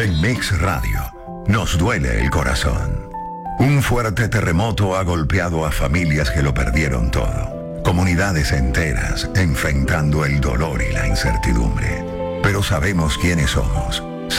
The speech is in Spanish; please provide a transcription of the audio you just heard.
En Mix Radio nos duele el corazón. Un fuerte terremoto ha golpeado a familias que lo perdieron todo. Comunidades enteras enfrentando el dolor y la incertidumbre. Pero sabemos quiénes somos.